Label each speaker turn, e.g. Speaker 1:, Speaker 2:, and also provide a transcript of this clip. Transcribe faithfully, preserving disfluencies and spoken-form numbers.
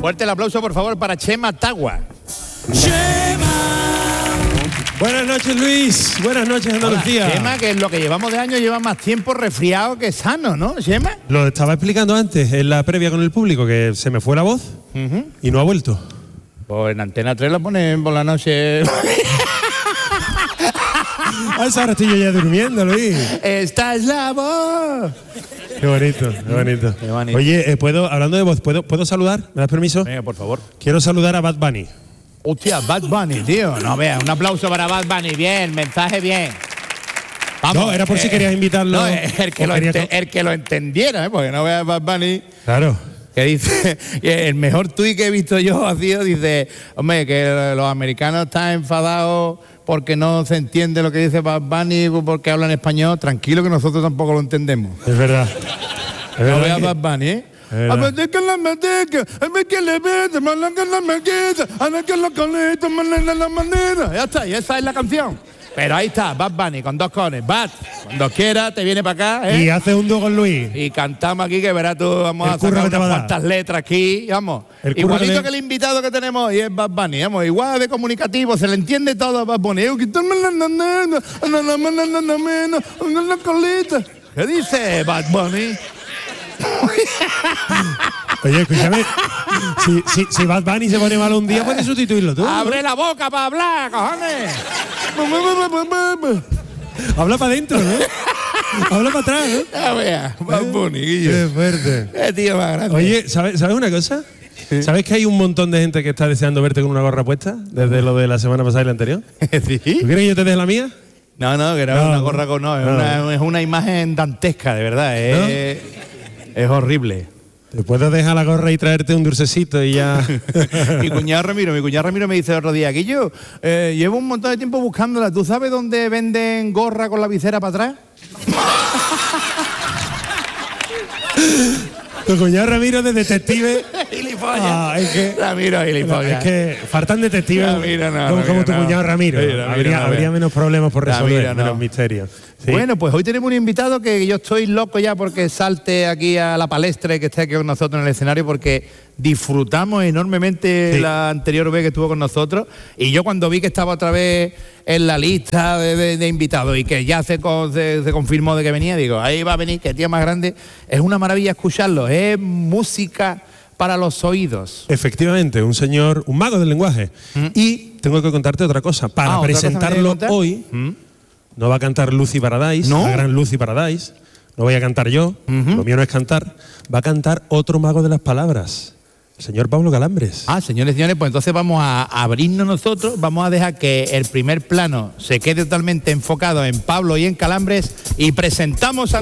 Speaker 1: Fuerte el aplauso, por favor, para Chema Tagua.
Speaker 2: Chema. Buenas noches, Luis. Buenas noches, Andalucía.
Speaker 1: Hola, Chema, que es lo que llevamos de año, lleva más tiempo resfriado que sano, ¿no, Chema?
Speaker 2: Lo estaba explicando antes, en la previa con el público, que se me fue la voz uh-huh. y no ha vuelto.
Speaker 1: Pues en Antena tres lo ponen por la noche.
Speaker 2: A esa hora estoy yo ya durmiendo, Luis.
Speaker 1: Esta es la voz.
Speaker 2: Qué bonito, qué bonito.
Speaker 1: Qué bonito.
Speaker 2: Oye, eh, ¿puedo, hablando de voz, ¿puedo, ¿puedo saludar? ¿Me das permiso?
Speaker 1: Venga, por favor.
Speaker 2: Quiero saludar a Bad Bunny.
Speaker 1: Hostia, Bad Bunny, tío. No veas, un aplauso para Bad Bunny. Bien, mensaje bien.
Speaker 2: Vamos, no, era por eh, si querías invitarlo.
Speaker 1: No, el que, lo, ente, el que lo entendiera, ¿eh? Porque no veas Bad Bunny.
Speaker 2: Claro.
Speaker 1: Que dice, el mejor tuit que he visto yo ha sido, dice, hombre, que los americanos están enfadados porque no se entiende lo que dice Bad Bunny, porque hablan español. Tranquilo, que nosotros tampoco lo entendemos.
Speaker 2: Es verdad. Es verdad
Speaker 1: no veas
Speaker 2: que...
Speaker 1: Bad Bunny, ¿eh? Ya está, y esa es la canción. Pero ahí está, Bad Bunny, con dos cones. Bad, cuando quiera te viene para acá, ¿eh?
Speaker 2: Y hace un dúo con Luis.
Speaker 1: Y cantamos aquí, que verás tú, vamos el a sacar unas cuantas letras aquí, vamos. El igualito que, que el invitado que tenemos hoy es Bad Bunny, vamos, igual de comunicativo, se le entiende todo a Bad Bunny. ¿Qué dice Bad Bunny?
Speaker 2: Oye, escúchame, si, si, si Bad Bunny se pone malo un día, puedes sustituirlo tú.
Speaker 1: ¡Abre la boca para hablar, cojones!
Speaker 2: Habla para adentro, ¿no? Habla para atrás, ¿no?
Speaker 1: Ya vea, Bad Bunny, Guillo.
Speaker 2: Qué fuerte.
Speaker 1: Qué tío más grande.
Speaker 2: Oye, ¿sabes, ¿sabes una cosa? ¿Sí? ¿Sabes que hay un montón de gente que está deseando verte con una gorra puesta? Desde lo de la semana pasada y la anterior.
Speaker 1: ¿Sí?
Speaker 2: ¿Tú quieres que yo te deje la mía?
Speaker 1: No, no, que no, no es una gorra con... No, es, no. Una, es una imagen dantesca, de verdad. Es, ¿no? Es horrible.
Speaker 2: Te puedo dejar la gorra y traerte un dulcecito y ya...
Speaker 1: Mi cuñado Ramiro, mi cuñado Ramiro me dice el otro día, Guillo, eh, llevo un montón de tiempo buscándola. ¿Tú sabes dónde venden gorra con la visera para atrás?
Speaker 2: Tu cuñado Ramiro de detective.
Speaker 1: Gilipollas.
Speaker 2: Ah, es que,
Speaker 1: Ramiro, gilipollas.
Speaker 2: Es que faltan detectives
Speaker 1: Ramiro, no,
Speaker 2: como,
Speaker 1: Ramiro,
Speaker 2: como tu
Speaker 1: no.
Speaker 2: cuñado Ramiro.
Speaker 1: Sí, Ramiro
Speaker 2: habría,
Speaker 1: no,
Speaker 2: habría menos problemas por resolver,
Speaker 1: Ramiro, no.
Speaker 2: menos misterios. Sí.
Speaker 1: Bueno, pues hoy tenemos un invitado que yo estoy loco ya porque salte aquí a la palestra y que esté aquí con nosotros en el escenario, porque disfrutamos enormemente sí. la anterior vez que estuvo con nosotros, y yo cuando vi que estaba otra vez en la lista de, de, de invitados y que ya se, se, se confirmó de que venía, digo, ahí va a venir, que tío más grande. Es una maravilla escucharlo, es música para los oídos.
Speaker 2: Efectivamente, un señor, un mago del lenguaje. ¿Mm? Y tengo que contarte otra cosa. Para ah, presentarlo cosa hoy, ¿Mm? no va a cantar Lucy Paradise, ¿no? La gran Lucy Paradise. No voy a cantar yo, uh-huh. Lo mío no es cantar. Va a cantar otro mago de las palabras, el señor Pablo Calambres.
Speaker 1: Ah, señores y señores, pues entonces vamos a abrirnos nosotros, vamos a dejar que el primer plano se quede totalmente enfocado en Pablo y en Calambres y presentamos a